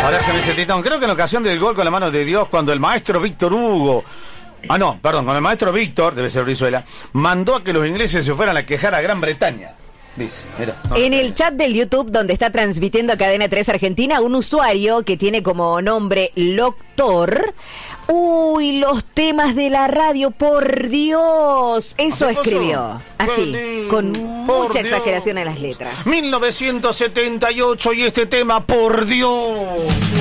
Ahora se me dice Titón, creo que en ocasión del gol con la mano de Dios, cuando el maestro Víctor Hugo, cuando el maestro Víctor, debe ser Brizuela, mandó a que los ingleses se fueran a quejar a Gran Bretaña. Dice, mira, en el chat del YouTube, donde está transmitiendo Cadena 3 Argentina, un usuario que tiene como nombre Loctor. Uy, los temas de la radio, por Dios. Eso escribió. Así, con mucha exageración en las letras. 1978 y este tema, por Dios.